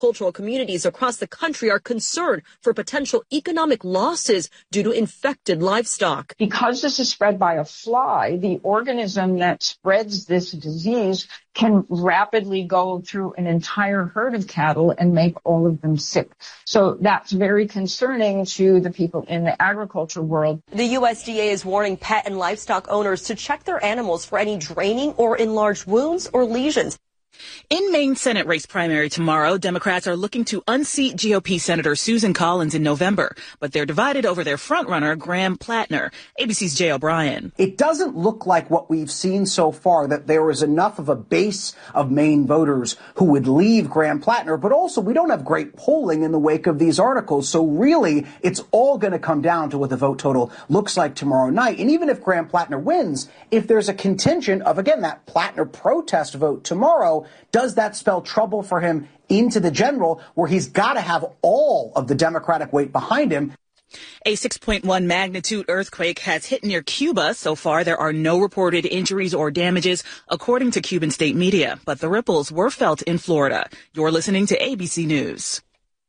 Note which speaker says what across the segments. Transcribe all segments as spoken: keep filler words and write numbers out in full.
Speaker 1: Cultural communities across the country are concerned for potential economic losses due to infected livestock.
Speaker 2: Because this is spread by a fly, the organism that spreads this disease can rapidly go through an entire herd of cattle and make all of them sick. So that's very concerning to the people in the agriculture world.
Speaker 1: The U S D A is warning pet and livestock owners to check their animals for any draining or enlarged wounds or lesions.
Speaker 3: In Maine Senate race primary tomorrow, Democrats are looking to unseat G O P Senator Susan Collins in November, but they're divided over their frontrunner, Graham Plattner. A B C's Jay O'Brien.
Speaker 4: It doesn't look like what we've seen so far, that there is enough of a base of Maine voters who would leave Graham Plattner, but also we don't have great polling in the wake of these articles. So really, it's all going to come down to what the vote total looks like tomorrow night. And even if Graham Plattner wins, if there's a contingent of, again, that Plattner protest vote tomorrow, does that spell trouble for him into the general, where he's got to have all of the Democratic weight behind him?
Speaker 3: A six point one magnitude earthquake has hit near Cuba. So far, there are no reported injuries or damages, according to Cuban state media. But the ripples were felt in Florida. You're listening to A B C News.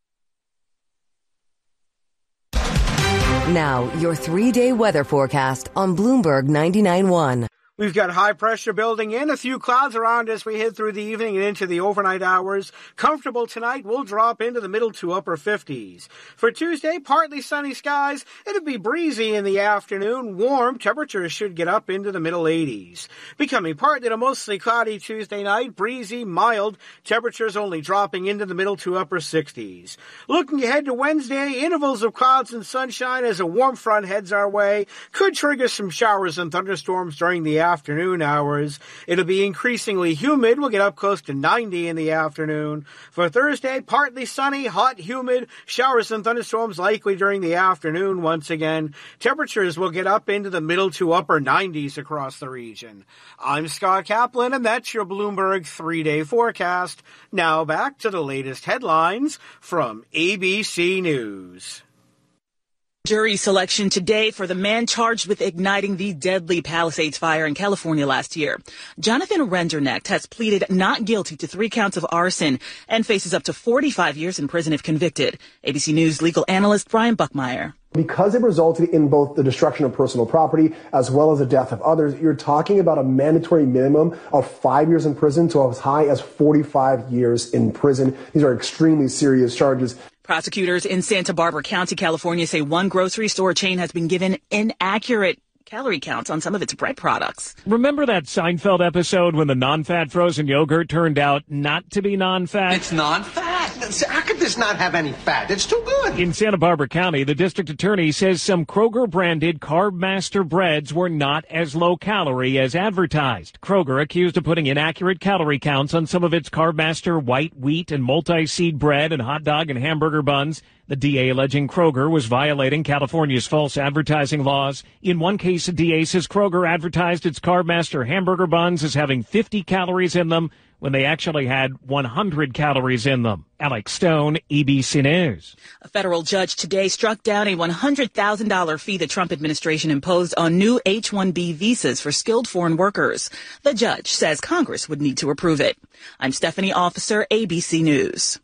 Speaker 5: Now, your three-day weather forecast on Bloomberg ninety-nine point one.
Speaker 6: We've got high pressure building in, a few clouds around as we head through the evening and into the overnight hours. Comfortable tonight, we'll drop into the middle to upper fifties. For Tuesday, partly sunny skies. It'll be breezy in the afternoon. Warm temperatures should get up into the middle eighties. Becoming partly to mostly cloudy Tuesday night, breezy, mild. Temperatures only dropping into the middle to upper sixties. Looking ahead to Wednesday, intervals of clouds and sunshine as a warm front heads our way. Could trigger some showers and thunderstorms during the afternoon hours. It'll be increasingly humid. We'll get up close to ninety in the afternoon. For Thursday, partly sunny, hot, humid, showers and thunderstorms likely during the afternoon once again. Temperatures will get up into the middle to upper nineties across the region. I'm Scott Kaplan, and that's your Bloomberg three-day forecast. Now back to the latest headlines from A B C News.
Speaker 3: Jury selection today for the man charged with igniting the deadly Palisades fire in California last year. Jonathan Rendernecht has pleaded not guilty to three counts of arson and faces up to forty-five years in prison if convicted. A B C News legal analyst Brian Buckmeyer.
Speaker 7: Because it resulted in both the destruction of personal property as well as the death of others, you're talking about a mandatory minimum of five years in prison to as high as forty-five years in prison. These are extremely serious charges.
Speaker 3: Prosecutors in Santa Barbara County, California, say one grocery store chain has been given inaccurate calorie counts on some of its bread products.
Speaker 8: Remember that Seinfeld episode when the non-fat frozen yogurt turned out not to be non-fat?
Speaker 9: It's non-fat. How could this not have any fat? It's too good.
Speaker 8: In Santa Barbara County, the district attorney says some Kroger-branded Carb Master breads were not as low-calorie as advertised. Kroger accused of putting inaccurate calorie counts on some of its Carb Master white wheat and multi-seed bread and hot dog and hamburger buns. The D A alleging Kroger was violating California's false advertising laws. In one case, the D A says Kroger advertised its Carb Master hamburger buns as having fifty calories in them when they actually had one hundred calories in them. Alex Stone, A B C News.
Speaker 3: A federal judge today struck down a one hundred thousand dollars fee the Trump administration imposed on new H one B visas for skilled foreign workers. The judge says Congress would need to approve it. I'm Stephanie Officer, A B C News.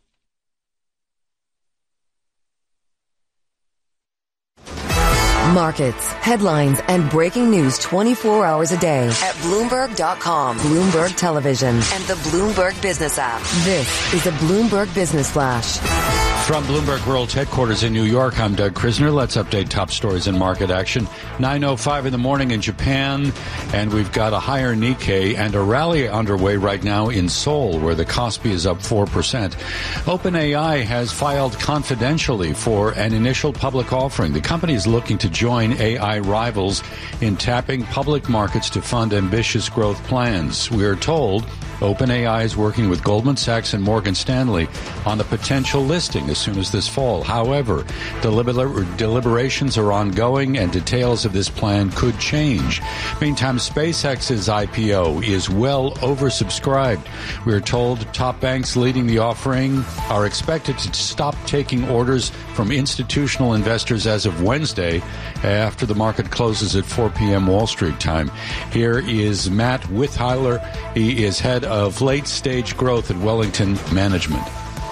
Speaker 5: Markets, headlines, and breaking news twenty-four hours a day at Bloomberg dot com, Bloomberg Television, and the Bloomberg Business app. This is a Bloomberg Business Flash.
Speaker 10: From Bloomberg World Headquarters in New York, I'm Doug Krisner. Let's update top stories in market action. nine oh five in the morning in Japan, and we've got a higher Nikkei and a rally underway right now in Seoul, where the Kospi is up four percent. OpenAI has filed confidentially for an initial public offering. The company is looking to join A I rivals in tapping public markets to fund ambitious growth plans. We are told OpenAI is working with Goldman Sachs and Morgan Stanley on a potential listing as soon as this fall. However, deliber- deliberations are ongoing and details of this plan could change. Meantime, SpaceX's I P O is well oversubscribed. We are told top banks leading the offering are expected to stop taking orders from institutional investors as of Wednesday after the market closes at four p.m. Wall Street time. Here is Matt Withheiler. He is head of late-stage growth at Wellington Management.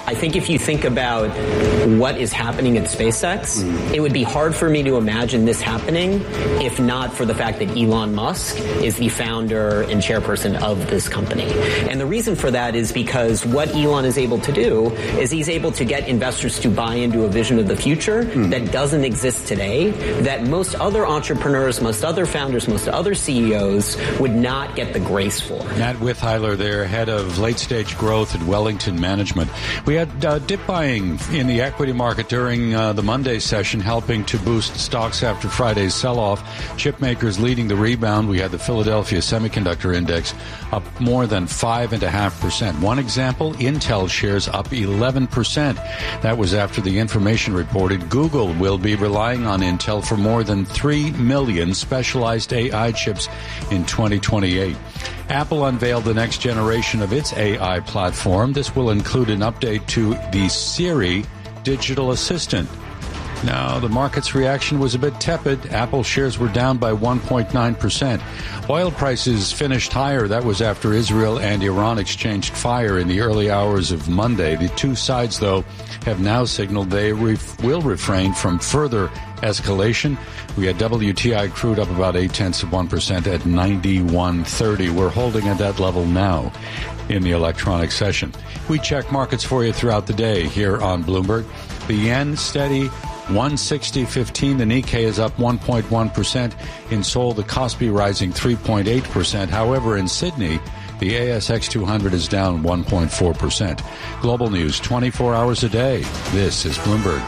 Speaker 11: I think if you think about what is happening at SpaceX, mm. it would be hard for me to imagine this happening if not for the fact that Elon Musk is the founder and chairperson of this company. And the reason for that is because what Elon is able to do is he's able to get investors to buy into a vision of the future mm. that doesn't exist today, that most other entrepreneurs, most other founders, most other C E Os would not get the grace for.
Speaker 10: Matt Withheiler there, head of late-stage growth at Wellington Management. We had uh, dip buying in the equity market during uh, the Monday session, helping to boost stocks after Friday's sell-off. Chip makers leading the rebound. We had the Philadelphia Semiconductor Index up more than five point five percent. One example, Intel shares up eleven percent. That was after the information reported Google will be relying on Intel for more than three million specialized A I chips in twenty twenty-eight. Apple unveiled the next generation of its A I platform. This will include an update to the Siri digital assistant. Now, the market's reaction was a bit tepid. Apple shares were down by one point nine percent. Oil prices finished higher. That was after Israel and Iran exchanged fire in the early hours of Monday. The two sides, though, have now signaled they ref- will refrain from further escalation. We had W T I crude up about eight tenths of one percent at ninety-one thirty. We're holding at that level now in the electronic session. We check markets for you throughout the day here on Bloomberg. The yen steady, one sixty fifteen. The Nikkei is up one point one percent. In Seoul, the Kospi rising three point eight percent. However, in Sydney, the A S X two hundred is down one point four percent. Global news twenty-four hours a day. This is Bloomberg.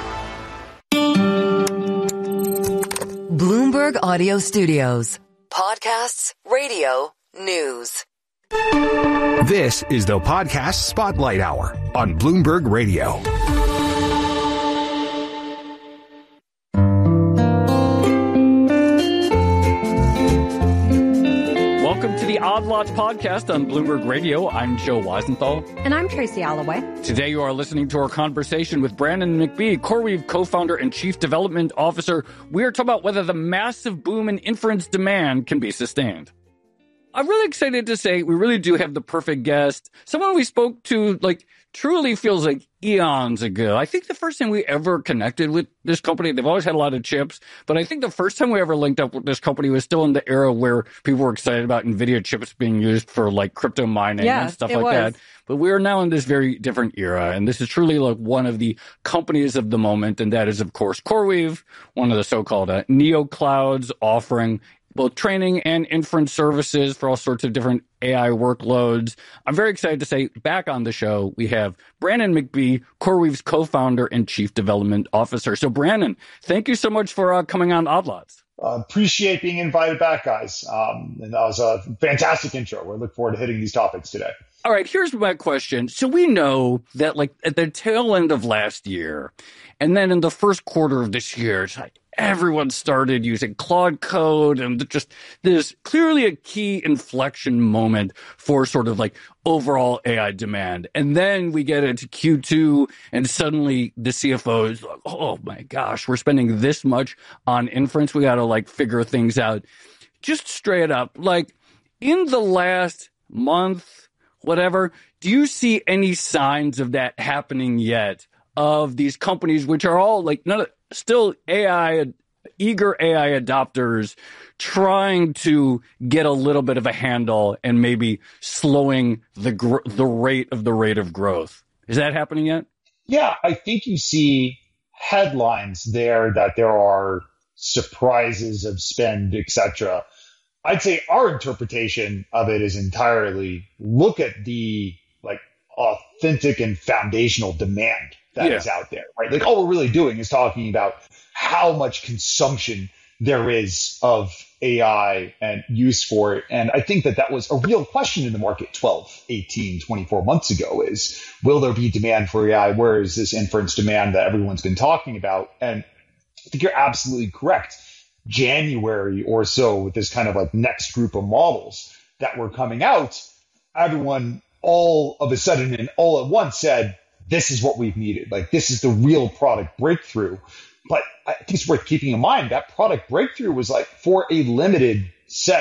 Speaker 5: Bloomberg Audio Studios. Podcasts, radio, news.
Speaker 12: This is the Podcast Spotlight Hour on Bloomberg Radio.
Speaker 13: Welcome to the Odd Lots podcast on Bloomberg Radio. I'm Joe Weisenthal.
Speaker 14: And I'm Tracy Alloway.
Speaker 13: Today you are listening to our conversation with Brandon McBee, CoreWeave co-founder and chief development officer. We are talking about whether the massive boom in inference demand can be sustained. I'm really excited to say we really do have the perfect guest. Someone we spoke to, like, truly feels like eons ago. I think the first time we ever connected with this company, they've always had a lot of chips, but I think the first time we ever linked up with this company was still in the era where people were excited about NVIDIA chips being used for, like, crypto mining yeah, and stuff like was. that. But we are now in this very different era, and this is truly like one of the companies of the moment, and that is, of course, CoreWeave, one of the so-called uh, neo clouds offering both training and inference services for all sorts of different A I workloads. I'm very excited to say back on the show, we have Brandon McBee, CoreWeave's co-founder and chief development officer. So Brandon, thank you so much for uh, coming on Odd Lots.
Speaker 15: Uh, appreciate being invited back, guys. Um, and that was a fantastic intro. We look forward to hitting these topics today.
Speaker 13: All right, here's my question. So we know that, like, at the tail end of last year, and then in the first quarter of this year, it's like everyone started using Claude Code, and just there's clearly a key inflection moment for sort of like overall A I demand. And then we get into Q two, and suddenly the C F O is like, oh my gosh, we're spending this much on inference. We got to like figure things out. Just straight up, like in the last month, whatever, do you see any signs of that happening yet? Of these companies, which are all like none of, still A I, eager A I adopters, trying to get a little bit of a handle and maybe slowing the gr- the rate of the rate of growth. Is that happening yet?
Speaker 15: Yeah, I think you see headlines there that there are surprises of spend, et cetera. I'd say our interpretation of it is entirely look at the like authentic and foundational demand that yeah. is out there, right? Like all we're really doing is talking about how much consumption there is of A I and use for it. And I think that that was a real question in the market twelve, eighteen, twenty-four months ago is, will there be demand for A I? Where is this inference demand that everyone's been talking about? And I think you're absolutely correct. January or so with this kind of like next group of models that were coming out, everyone all of a sudden and all at once said, this is what we've needed. Like, this is the real product breakthrough. But I think it's worth keeping in mind that product breakthrough was like for a limited set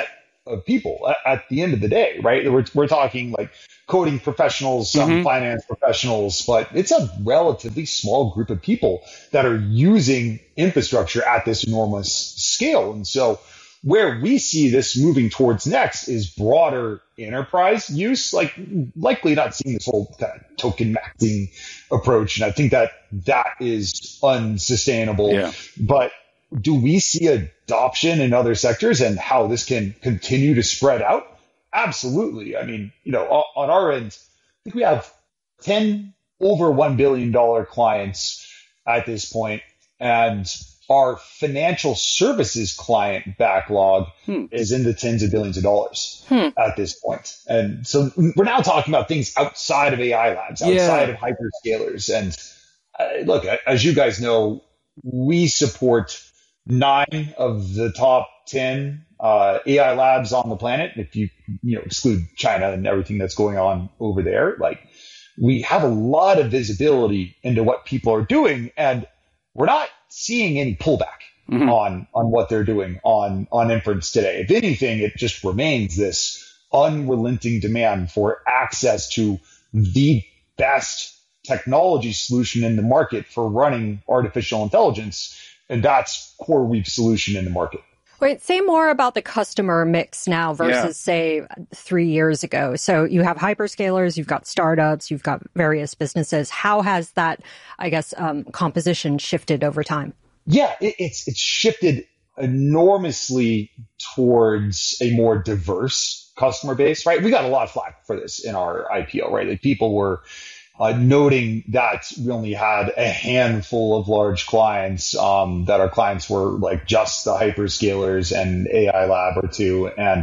Speaker 15: of people at, at the end of the day, right? We're, we're talking like coding professionals, some mm-hmm. finance professionals, but it's a relatively small group of people that are using infrastructure at this enormous scale. And so where we see this moving towards next is broader enterprise use, like likely not seeing this whole kind of token maxing approach. And I think that that is unsustainable. Yeah. But do we see adoption in other sectors and how this can continue to spread out? Absolutely. I mean, you know, on our end, I think we have ten over one billion dollars clients at this point, and our financial services client backlog hmm. is in the tens of billions of dollars hmm. at this point. And so we're now talking about things outside of A I labs, outside yeah. of hyperscalers. And uh, look, as you guys know, we support nine of the top ten uh, A I labs on the planet. If you, you know, exclude China and everything that's going on over there, like we have a lot of visibility into what people are doing, and we're not seeing any pullback mm-hmm. on, on what they're doing on, on inference today. If anything, it just remains this unrelenting demand for access to the best technology solution in the market for running artificial intelligence. And that's CoreWeave's solution in the market.
Speaker 14: Wait, say more about the customer mix now versus, yeah. say, three years ago. So you have hyperscalers, you've got startups, you've got various businesses. How has that, I guess, um, composition shifted over time?
Speaker 15: Yeah, it, it's it's shifted enormously towards a more diverse customer base, right? We got a lot of flack for this in our I P O, right? Like people were Uh, noting that we only had a handful of large clients, um, that our clients were like just the hyperscalers and A I lab or two. And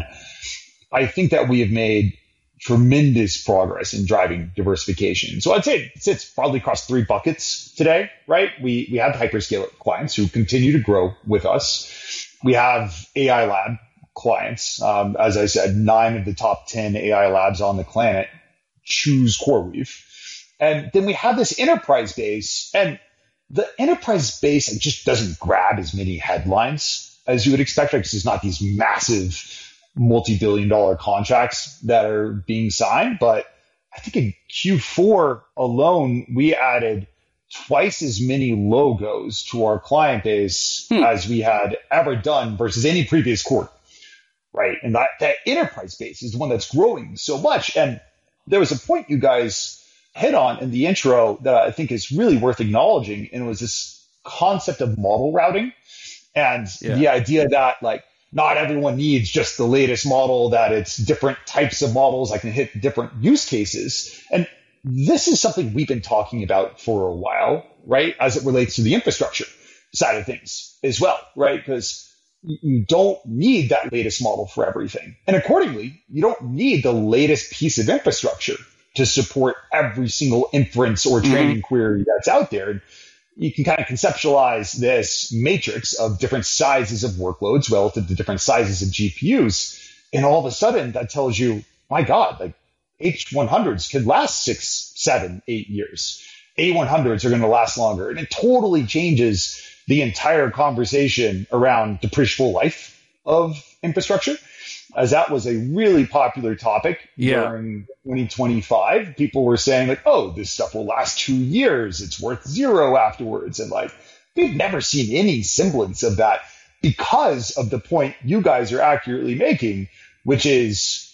Speaker 15: I think that we have made tremendous progress in driving diversification. So I'd say it sits probably across three buckets today, right? We, we have hyperscaler clients who continue to grow with us. We have A I lab clients. Um, as I said, nine of the top ten A I labs on the planet choose CoreWeave. And then we have this enterprise base, and the enterprise base just doesn't grab as many headlines as you would expect, because there's not these massive multi-billion dollar contracts that are being signed. But I think in Q four alone, we added twice as many logos to our client base hmm. as we had ever done versus any previous quarter, right? And that, that enterprise base is the one that's growing so much. And there was a point you guys hit on in the intro that I think is really worth acknowledging. And it was this concept of model routing and yeah. the idea that like not everyone needs just the latest model, that it's different types of models that can hit different use cases. And this is something we've been talking about for a while, right? As it relates to the infrastructure side of things as well, right? Because you don't need that latest model for everything. And accordingly, you don't need the latest piece of infrastructure to support every single inference or training mm-hmm. query that's out there. And you can kind of conceptualize this matrix of different sizes of workloads relative to different sizes of G P Us. And all of a sudden that tells you, my God, like H one hundreds could last six, seven, eight years. A one hundreds are going to last longer. And it totally changes the entire conversation around depreciable life of infrastructure, as that was a really popular topic yeah. during twenty twenty-five. People were saying like, oh, this stuff will last two years. It's worth zero afterwards. And like, we've never seen any semblance of that because of the point you guys are accurately making, which is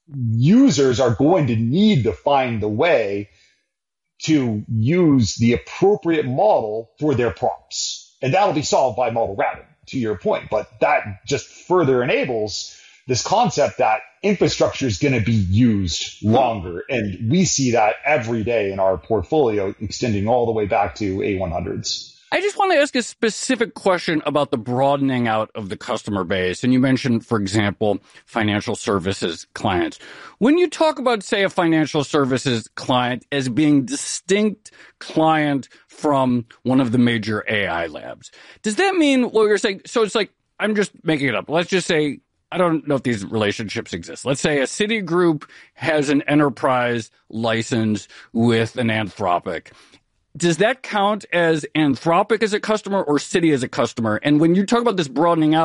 Speaker 15: users are going to need to find the way to use the appropriate model for their prompts. And that'll be solved by model routing, to your point. But that just further enables this concept that infrastructure is going to be used longer. And we see that every day in our portfolio, extending all the way back to A one hundreds.
Speaker 13: I just want to ask a specific question about the broadening out of the customer base. And you mentioned, for example, financial services clients. When you talk about, say, a financial services client as being distinct client from one of the major A I labs, does that mean what you're saying? So it's like, I'm just making it up. Let's just say, I don't know if these relationships exist. Let's say a Citigroup has an enterprise license with an Anthropic. Does that count as Anthropic as a customer or Citi as a customer? And when you talk about this broadening out,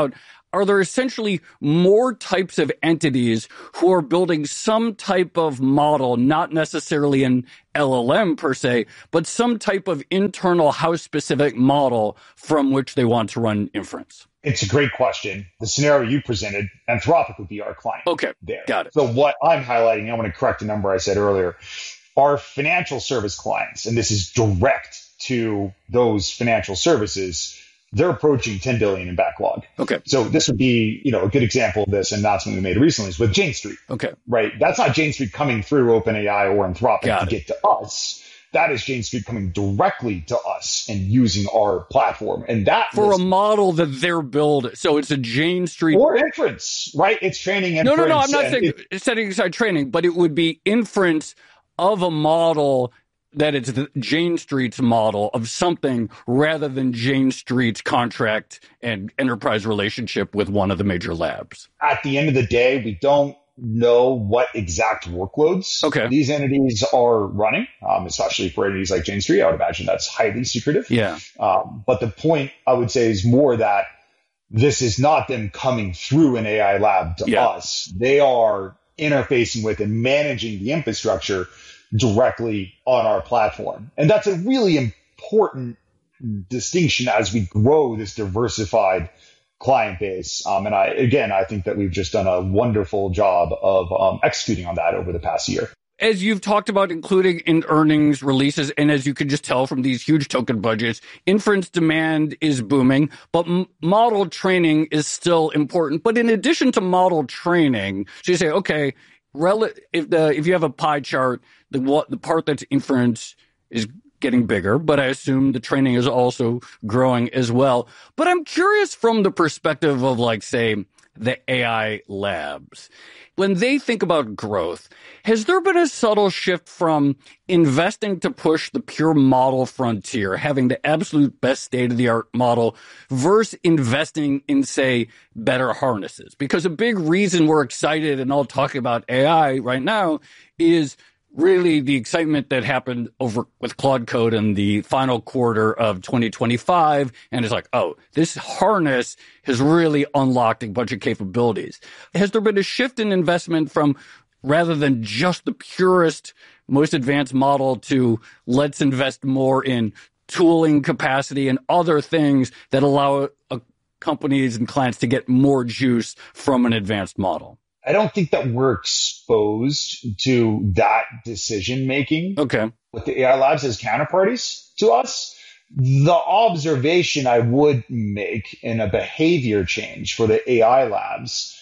Speaker 13: are there essentially more types of entities who are building some type of model, not necessarily an L L M per se, but some type of internal house-specific model from which they want to run inference?
Speaker 15: It's a great question. The scenario you presented, Anthropic would be our client.
Speaker 13: Okay,
Speaker 15: there.
Speaker 13: Got it.
Speaker 15: So what I'm highlighting, I want to correct a number I said earlier, are financial service clients, and this is direct to those financial services. They're approaching ten billion in backlog.
Speaker 13: Okay.
Speaker 15: So this would be, you know, a good example of this announcement we made recently is with Jane Street.
Speaker 13: Okay.
Speaker 15: Right. That's not Jane Street coming through OpenAI or Anthropic
Speaker 13: Got
Speaker 15: to
Speaker 13: it.
Speaker 15: get to us. That is Jane Street coming directly to us and using our platform. And that
Speaker 13: for
Speaker 15: was,
Speaker 13: a model that they're building. So it's a Jane Street.
Speaker 15: Or inference, right? It's training inference.
Speaker 13: No, no, no. I'm not saying
Speaker 15: it,
Speaker 13: setting aside training, but it would be inference of a model that it's the Jane Street's model of something rather than Jane Street's contract and enterprise relationship with one of the major labs.
Speaker 15: At the end of the day, we don't know what exact workloads
Speaker 13: okay.
Speaker 15: these entities are running, um, especially for entities like Jane Street. I would imagine that's highly secretive.
Speaker 13: Yeah.
Speaker 15: Um, but the point I would say is more that this is not them coming through an A I lab to
Speaker 13: yeah.
Speaker 15: us. They are interfacing with and managing the infrastructure directly on our platform. And that's a really important distinction as we grow this diversified client base. Um, and I, again, I think that we've just done a wonderful job of um, executing on that over the past year.
Speaker 13: As you've talked about, including in earnings releases, and as you can just tell from these huge token budgets, inference demand is booming, but m- model training is still important. But in addition to model training, so you say, okay, rel- if the if you have a pie chart, the what the part that's inference is getting bigger, but I assume the training is also growing as well. But I'm curious from the perspective of, like, say, the A I labs. When they think about growth, has there been a subtle shift from investing to push the pure model frontier, having the absolute best state-of-the-art model, versus investing in, say, better harnesses? Because a big reason we're excited and all talking about A I right now is really the excitement that happened over with Claude Code in the final quarter of twenty twenty-five. And it's like, oh, this harness has really unlocked a bunch of capabilities. Has there been a shift in investment from rather than just the purest, most advanced model to let's invest more in tooling capacity and other things that allow uh, companies and clients to get more juice from an advanced model?
Speaker 15: I don't think that we're exposed to that decision making.
Speaker 13: Okay.
Speaker 15: With the A I labs as counterparties to us. The observation I would make in a behavior change for the A I labs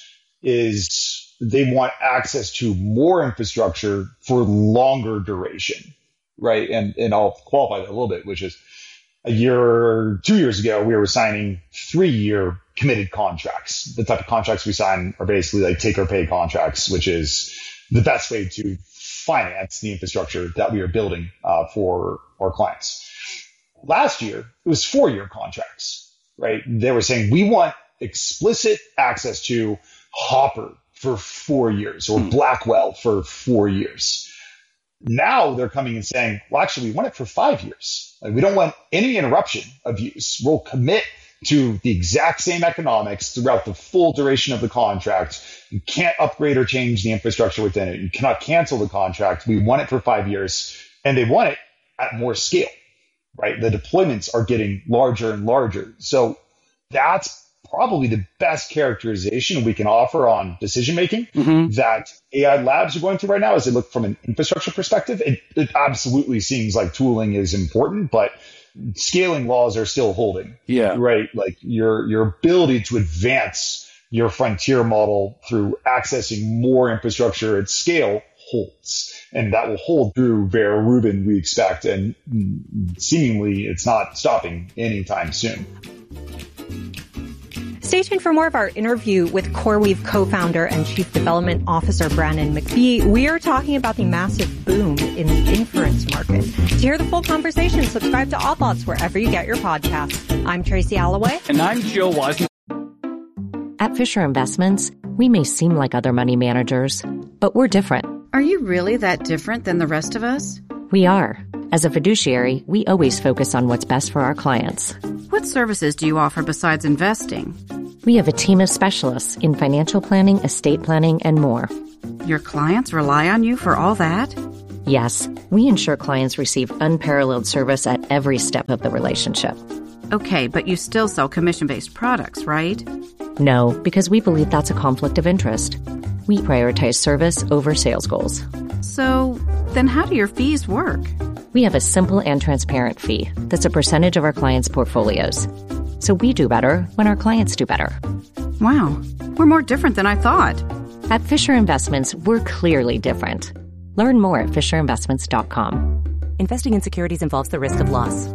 Speaker 15: is they want access to more infrastructure for longer duration, right? And and I'll qualify that a little bit, which is a year or two years ago, we were signing three-year committed contracts. The type of contracts we sign are basically like take or pay contracts, which is the best way to finance the infrastructure that we are building uh, for our clients. Last year, it was four-year contracts, right? They were saying, we want explicit access to Hopper for four years or Blackwell for four years. Now they're coming and saying, well, actually, we want it for five years. Like, we don't want any interruption of use. We'll commit to the exact same economics throughout the full duration of the contract. You can't upgrade or change the infrastructure within it. You cannot cancel the contract. We want it for five years, and they want it at more scale, right? The deployments are getting larger and larger. So that's probably the best characterization we can offer on decision-making mm-hmm. that A I labs are going through right now as they look from an infrastructure perspective. It, it absolutely seems like tooling is important, but scaling laws are still holding.
Speaker 13: Yeah.
Speaker 15: Right. Like your, your ability to advance your frontier model through accessing more infrastructure at scale holds. And that will hold through Vera Rubin, we expect. And seemingly it's not stopping anytime soon.
Speaker 14: Stay tuned for more of our interview with CoreWeave co-founder and chief development officer Brandon McBee. We are talking about the massive boom in the inference market. To hear the full conversation, subscribe to Odd Lots wherever you get your podcasts. I'm Tracy Alloway.
Speaker 13: And I'm Joe Washington.
Speaker 16: At Fisher Investments, we may seem like other money managers, but we're different.
Speaker 17: Are you really that different than the rest of us?
Speaker 16: We are. As a fiduciary, we always focus on what's best for our clients.
Speaker 17: What services do you offer besides investing?
Speaker 16: We have a team of specialists in financial planning, estate planning, and more.
Speaker 17: Your clients rely on you for all that?
Speaker 16: Yes, we ensure clients receive unparalleled service at every step of the relationship.
Speaker 17: Okay, but you still sell commission-based products, right?
Speaker 16: No, because we believe that's a conflict of interest. We prioritize service over sales goals.
Speaker 17: So, then how do your fees work?
Speaker 16: We have a simple and transparent fee that's a percentage of our clients' portfolios. So we do better when our clients do better.
Speaker 17: Wow, we're more different than I thought.
Speaker 16: At Fisher Investments, we're clearly different. Learn more at fisher investments dot com.
Speaker 18: Investing in securities involves the risk of loss.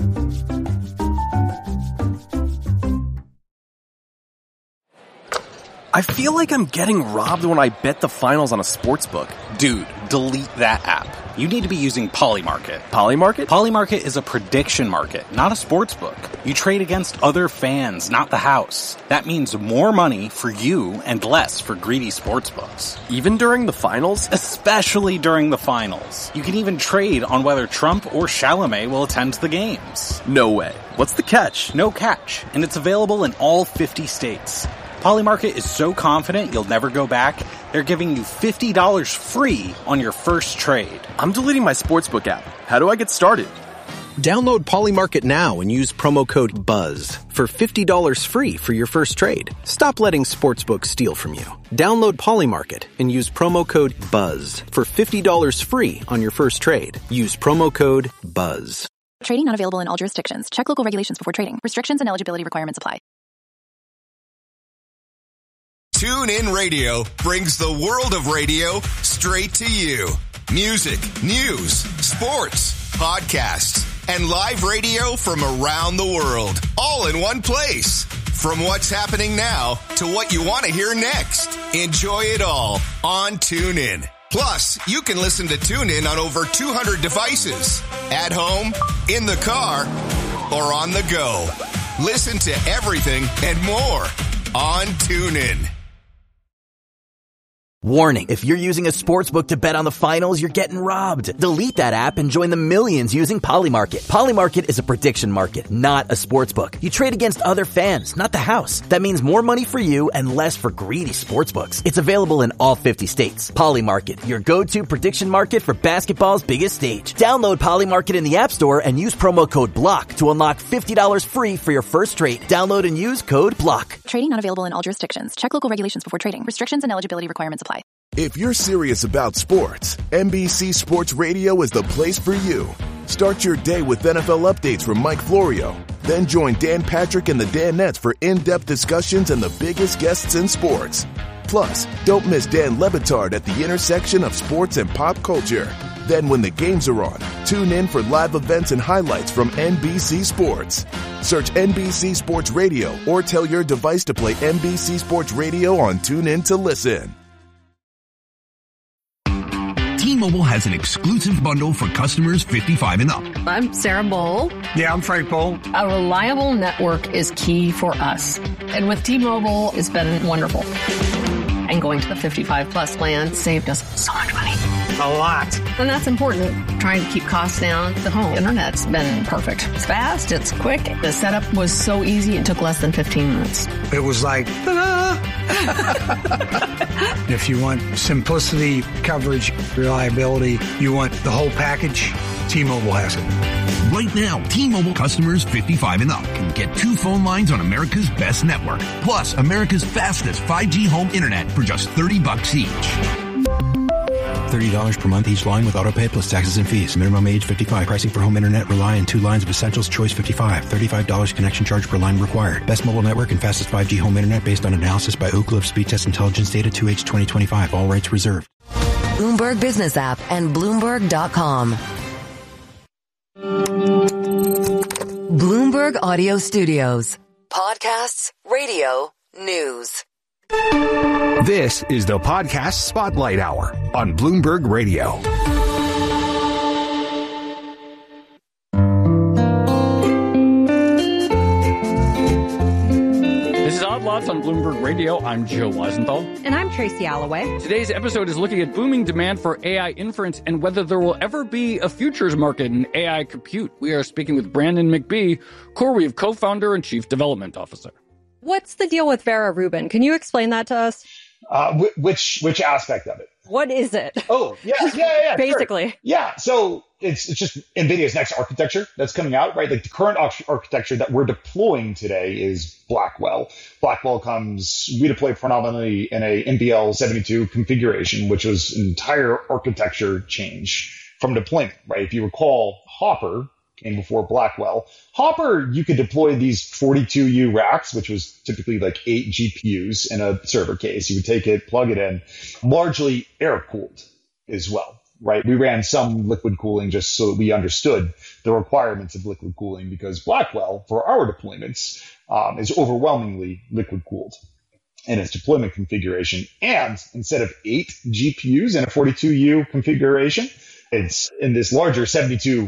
Speaker 19: I feel like I'm getting robbed when I bet the finals on a sportsbook.
Speaker 20: Dude, delete that app. You need to be using Polymarket.
Speaker 19: Polymarket?
Speaker 20: Polymarket is a prediction market, not a sportsbook. You trade against other fans, not the house. That means more money for you and less for greedy sportsbooks.
Speaker 19: Even during the finals?
Speaker 20: Especially during the finals. You can even trade on whether Trump or Chalamet will attend the games.
Speaker 19: No way. What's the catch?
Speaker 20: No catch. And it's available in all fifty states. Polymarket is so confident you'll never go back, they're giving you fifty dollars free on your first trade.
Speaker 19: I'm deleting my sportsbook app. How do I get started?
Speaker 21: Download Polymarket now and use promo code BUZZ for fifty dollars free for your first trade. Stop letting sportsbooks steal from you. Download Polymarket and use promo code BUZZ for fifty dollars free on your first trade. Use promo code BUZZ.
Speaker 22: Trading not available in all jurisdictions. Check local regulations before trading. Restrictions and eligibility requirements apply.
Speaker 23: TuneIn Radio brings the world of radio straight to you. Music, news, sports, podcasts, and live radio from around the world, all in one place. From what's happening now to what you want to hear next. Enjoy it all on TuneIn. Plus, you can listen to TuneIn on over two hundred devices. At home, in the car, or on the go. Listen to everything and more on TuneIn.
Speaker 24: Warning, if you're using a sportsbook to bet on the finals, you're getting robbed. Delete that app and join the millions using Polymarket. Polymarket is a prediction market, not a sportsbook. You trade against other fans, not the house. That means more money for you and less for greedy sportsbooks. It's available in all fifty states. Polymarket, your go-to prediction market for basketball's biggest stage. Download Polymarket in the App Store and use promo code BLOCK to unlock fifty dollars free for your first trade. Download and use code BLOCK.
Speaker 22: Trading not available in all jurisdictions. Check local regulations before trading. Restrictions and eligibility requirements apply.
Speaker 25: If you're serious about sports, N B C Sports Radio is the place for you. Start your day with N F L updates from Mike Florio. Then join Dan Patrick and the Danettes for in-depth discussions and the biggest guests in sports. Plus, don't miss Dan Le Batard at the intersection of sports and pop culture. Then when the games are on, tune in for live events and highlights from N B C Sports. Search N B C Sports Radio or tell your device to play N B C Sports Radio on TuneIn to listen.
Speaker 12: T-Mobile has an exclusive bundle for customers fifty-five and up.
Speaker 26: I'm Sarah Bowl.
Speaker 27: Yeah, I'm Frank Bowl.
Speaker 26: A reliable network is key for us. And with T-Mobile, it's been wonderful. And going to the fifty-five plus plan saved us so much money.
Speaker 27: A lot.
Speaker 26: And that's important. Trying to keep costs down. The home internet's been perfect. It's fast. It's quick. The setup was so easy. It took less than fifteen minutes.
Speaker 27: It was like, ta-da! If you want simplicity, coverage, reliability, you want the whole package, T-Mobile has it.
Speaker 12: Right now, T-Mobile customers fifty-five and up can get two phone lines on America's best network, plus America's fastest five G home internet for just thirty bucks each.
Speaker 28: thirty dollars per month each line with autopay plus taxes and fees. Minimum age fifty-five. Pricing for home internet rely on two lines of Essentials Choice fifty-five. thirty-five dollars connection charge per line required. Best mobile network and fastest five G home internet based on analysis by Oak Cliff Speed Test Intelligence Data two H twenty twenty-five. All rights reserved.
Speaker 5: Bloomberg Business App and Bloomberg dot com. Bloomberg Audio Studios. Podcasts, radio, news.
Speaker 12: This is the Podcast Spotlight Hour on Bloomberg Radio.
Speaker 13: This is Odd Lots on Bloomberg Radio. I'm Joe Weisenthal.
Speaker 14: And I'm Tracy Alloway.
Speaker 13: Today's episode is looking at booming demand for A I inference and whether there will ever be a futures market in A I compute. We are speaking with Brandon McBee, CoreWeave co-founder and chief development officer.
Speaker 14: What's the deal with Vera Rubin? Can you explain that to us?
Speaker 15: Uh, which which aspect of it?
Speaker 14: What is it?
Speaker 15: Oh, yeah, yeah, yeah. yeah
Speaker 14: Basically.
Speaker 15: Sure. Yeah, so it's it's just NVIDIA's next architecture that's coming out, right? Like the current architecture that we're deploying today is Blackwell. Blackwell comes, we deploy predominantly in a N B L seventy-two configuration, which was an entire architecture change from deployment, right? If you recall, Hopper came before Blackwell. Hopper, you could deploy these forty-two U racks, which was typically like eight G P Us in a server case. You would take it, plug it in, largely air-cooled as well, right? We ran some liquid cooling just so that we understood the requirements of liquid cooling because Blackwell, for our deployments, um, is overwhelmingly liquid-cooled in its deployment configuration. And instead of eight G P Us in a forty-two U configuration, it's in this larger seventy-two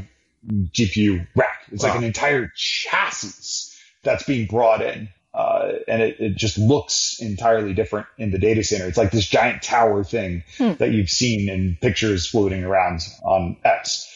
Speaker 15: G P U rack. It's wow. like an entire chassis that's being brought in. Uh, and it, it just looks entirely different in the data center. It's like this giant tower thing hmm. that you've seen in pictures floating around on X.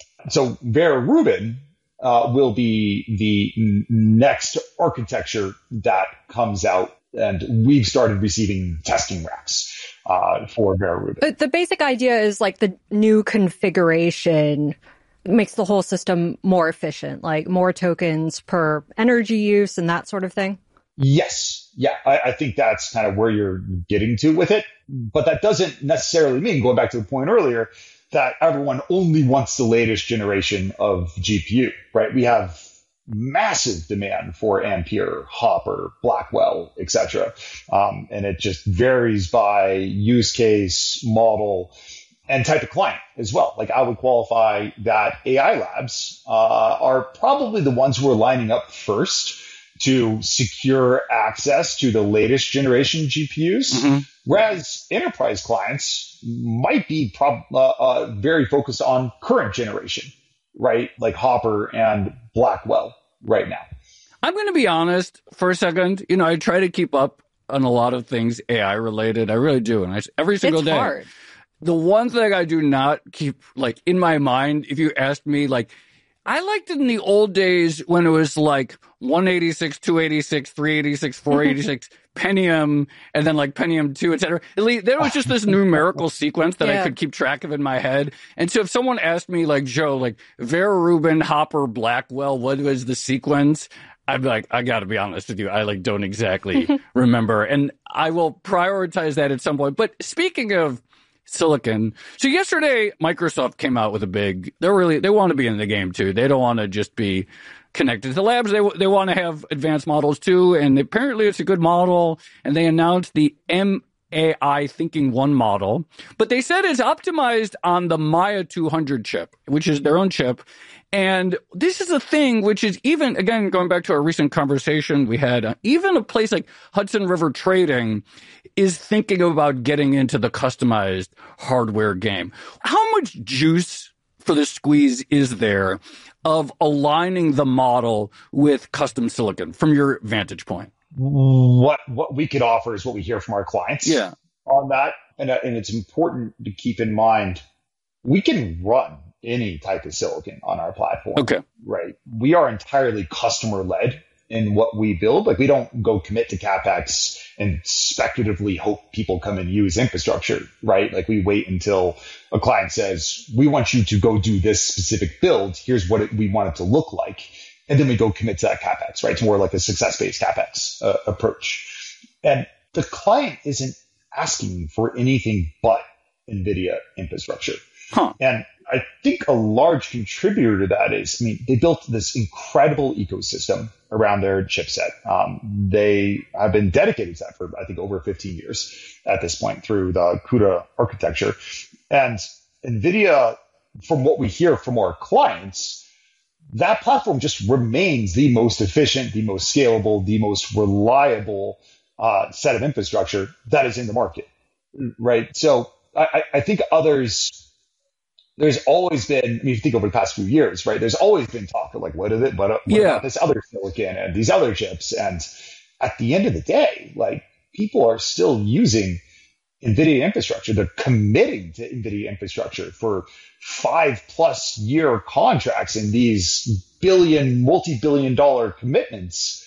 Speaker 15: So Vera Rubin uh, will be the n- next architecture that comes out. And we've started receiving testing racks uh, for Vera Rubin.
Speaker 14: But the basic idea is like the new configuration makes the whole system more efficient, like more tokens per energy use and that sort of thing?
Speaker 15: Yes. Yeah, I, I think that's kind of where you're getting to with it. But that doesn't necessarily mean, going back to the point earlier, that everyone only wants the latest generation of G P U, right? We have massive demand for Ampere, Hopper, Blackwell, et cetera. Um, and it just varies by use case, model, and type of client as well. Like I would qualify that A I labs uh, are probably the ones who are lining up first to secure access to the latest generation G P Us, mm-hmm. whereas enterprise clients might be prob- uh, uh, very focused on current generation, right? Like Hopper and Blackwell right now.
Speaker 13: I'm going to be honest for a second. You know, I try to keep up on a lot of things A I related. I really do. And I, every single
Speaker 14: it's
Speaker 13: day.
Speaker 14: Hard.
Speaker 13: The one thing I do not keep, like, in my mind, if you asked me, like, I liked it in the old days when it was, like, one eighty-six, two eighty-six, three eighty-six, four eighty-six, Pentium, and then, like, Pentium two, et cetera. There was just this numerical sequence that yeah. I could keep track of in my head. And so if someone asked me, like, Joe, like, Vera Rubin, Hopper, Blackwell, what was the sequence? I'd be like, I got to be honest with you. I, like, don't exactly remember. And I will prioritize that at some point. But speaking of silicon. So yesterday, Microsoft came out with a big, they're really, they want to be in the game too. They don't want to just be connected to the labs. They they want to have advanced models too. And apparently it's a good model. And they announced the M A I Thinking One model, but they said it's optimized on the Maya two hundred chip, which is their own chip. And this is a thing which is even, again, going back to our recent conversation we had, uh, even a place like Hudson River Trading is thinking about getting into the customized hardware game. How much juice for the squeeze is there of aligning the model with custom silicon from your vantage point?
Speaker 15: What what we could offer is what we hear from our clients
Speaker 13: yeah.
Speaker 15: on that. And, uh, and it's important to keep in mind, we can run any type of silicon on our platform.
Speaker 13: Okay.
Speaker 15: Right. We are entirely customer led in what we build. Like we don't go commit to CapEx and speculatively hope people come and use infrastructure, right? Like we wait until a client says, we want you to go do this specific build. Here's what it, we want it to look like. And then we go commit to that CapEx, right? It's more like a success-based CapEx uh, approach. And the client isn't asking for anything but NVIDIA infrastructure.
Speaker 13: Huh.
Speaker 15: And I think a large contributor to that is, I mean, they built this incredible ecosystem around their chipset. Um, they have been dedicated to that for, I think, over fifteen years at this point through the CUDA architecture. And NVIDIA, from what we hear from our clients, that platform just remains the most efficient, the most scalable, the most reliable uh, set of infrastructure that is in the market, right? So I, I think others... There's always been, I mean, if you think over the past few years, right, there's always been talk of like, what, is it, what, what
Speaker 13: yeah.
Speaker 15: about this other silicon and these other chips? And at the end of the day, like people are still using NVIDIA infrastructure. They're committing to NVIDIA infrastructure for five plus year contracts in these billion, multi-billion dollar commitments.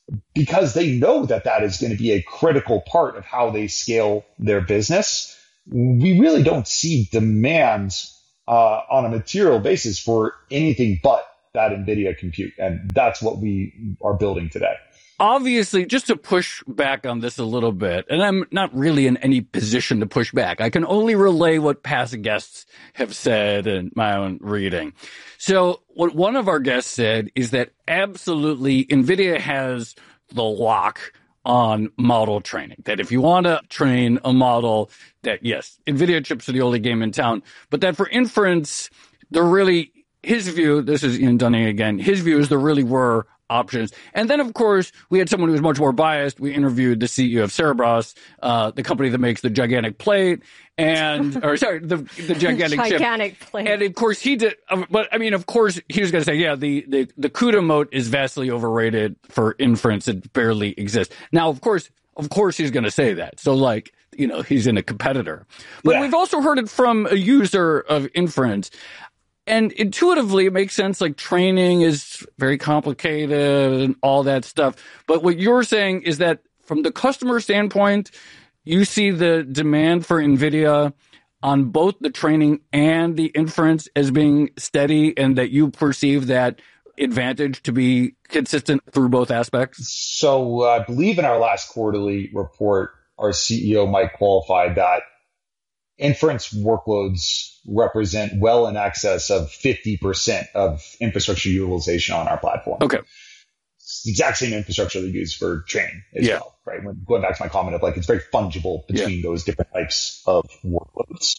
Speaker 15: because they know that that is going to be a critical part of how they scale their business. We really don't see demand uh, on a material basis for anything but that NVIDIA compute. And that's what we are building today.
Speaker 13: Obviously, just to push back on this a little bit, and I'm not really in any position to push back. I can only relay what past guests have said and my own reading. So what one of our guests said is that absolutely NVIDIA has the lock on model training. That if you want to train a model, that yes, NVIDIA chips are the only game in town, but that for inference, there really, his view, this is Ian Dunning again, his view is there really were options. And then, of course, we had someone who was much more biased. We interviewed the C E O of Cerebras, uh, the company that makes the gigantic plate, and, or sorry, the, the gigantic chip.
Speaker 14: Gigantic plate.
Speaker 13: And of course he did, uh, but I mean, of course, he was going to say, yeah, the, the, the CUDA moat is vastly overrated for inference. It barely exists. Now, of course, of course he's going to say that. So like, you know, he's in a competitor. But yeah. We've also heard it from a user of inference. And intuitively, it makes sense, like training is very complicated and all that stuff. But what you're saying is that from the customer standpoint, you see the demand for NVIDIA on both the training and the inference as being steady, and that you perceive that advantage to be consistent through both aspects?
Speaker 15: So uh, I believe in our last quarterly report, our C E O, Mike, qualified that inference workloads represent well in excess of fifty percent of infrastructure utilization on our platform.
Speaker 13: Okay.
Speaker 15: It's the exact same infrastructure they use for training as
Speaker 13: yeah.
Speaker 15: well, right? When going back to my comment of like, it's very fungible between yeah. those different types of workloads.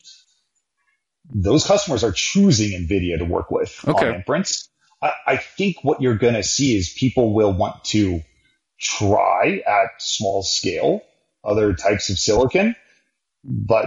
Speaker 15: Those customers are choosing NVIDIA to work with
Speaker 13: okay.
Speaker 15: on inference. I, I think what you're going to see is people will want to try at small scale other types of silicon, but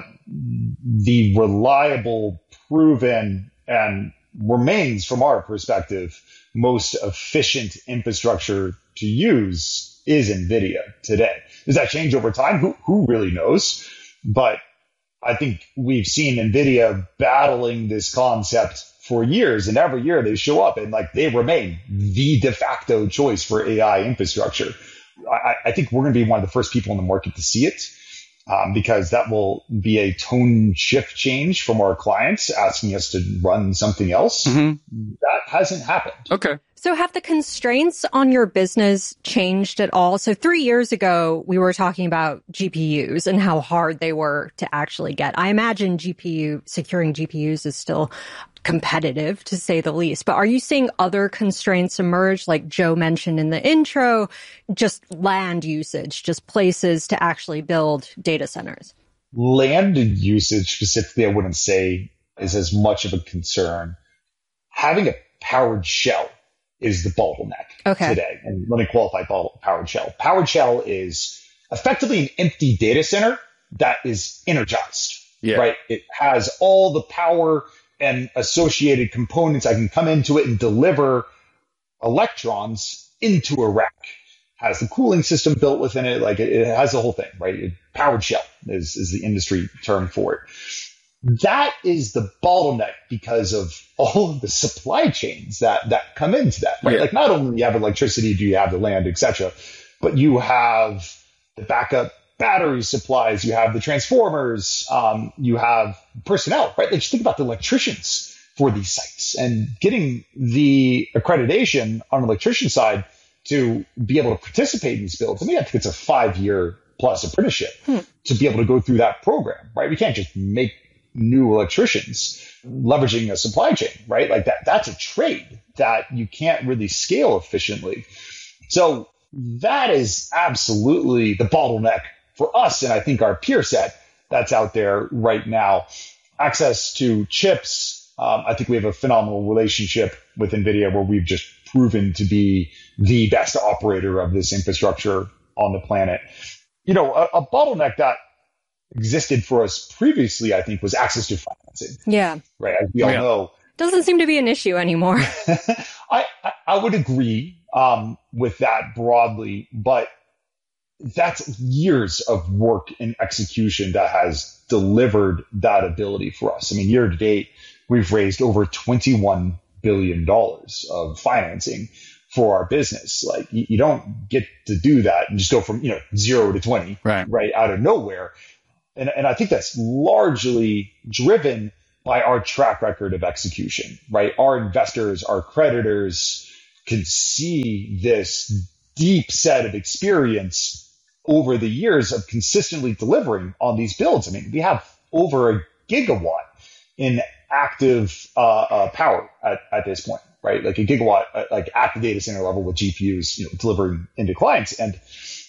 Speaker 15: the reliable, proven, and remains, from our perspective, most efficient infrastructure to use is NVIDIA today. Does that change over time? Who, who really knows? But I think we've seen NVIDIA battling this concept for years, and every year they show up and like they remain the de facto choice for A I infrastructure. I, I think we're going to be one of the first people in the market to see it. Um, because that will be a tone shift change from our clients asking us to run something else.
Speaker 13: Mm-hmm.
Speaker 15: That hasn't happened.
Speaker 13: Okay.
Speaker 14: So have the constraints on your business changed at all? So three years ago, we were talking about G P Us and how hard they were to actually get. I imagine G P U, securing G P Us is still competitive, to say the least. But are you seeing other constraints emerge, like Joe mentioned in the intro, just land usage, just places to actually build data centers?
Speaker 15: Land usage specifically, I wouldn't say is as much of a concern. Having a powered shell is the bottleneck
Speaker 14: okay.
Speaker 15: today. And let me qualify powered shell. Powered shell is effectively an empty data center that is energized,
Speaker 13: yeah.
Speaker 15: right? It has all the power and associated components. I can come into it and deliver electrons into a rack. Has the cooling system built within it. Like it, it has the whole thing, right? It, powered shell is, is the industry term for it. That is the bottleneck because of all of the supply chains that, that come into that, right?
Speaker 13: Yeah.
Speaker 15: Like not only do you have electricity, do you have the land, et cetera, but you have the backup battery supplies, you have the transformers, um, you have personnel, right? Like just think about the electricians for these sites and getting the accreditation on the electrician side to be able to participate in these builds. I mean, I think it's a five year plus apprenticeship
Speaker 14: hmm.
Speaker 15: to be able to go through that program, right? We can't just make new electricians leveraging a supply chain, right? Like that, that's a trade that you can't really scale efficiently. So that is absolutely the bottleneck for us. And I think our peer set that's out there right now, access to chips. Um, I think we have a phenomenal relationship with NVIDIA where we've just proven to be the best operator of this infrastructure on the planet. You know, a, a bottleneck that existed for us previously, I think, was access to financing.
Speaker 14: Yeah.
Speaker 15: Right. As we all
Speaker 13: yeah.
Speaker 15: know.
Speaker 14: Doesn't seem to be an issue anymore.
Speaker 15: I, I, I would agree um, with that broadly, but that's years of work and execution that has delivered that ability for us. I mean, year to date, we've raised over twenty-one billion dollars of financing for our business. Like you, you don't get to do that and just go from, you know, zero to twenty
Speaker 10: right,
Speaker 15: right out of nowhere. And, and I think that's largely driven by our track record of execution, right? Our investors, our creditors can see this deep set of experience over the years of consistently delivering on these builds. I mean, we have over a gigawatt in active uh, uh, power at, at this point, right? Like a gigawatt, uh, like at the data center level with G P Us, you know, delivering into clients. And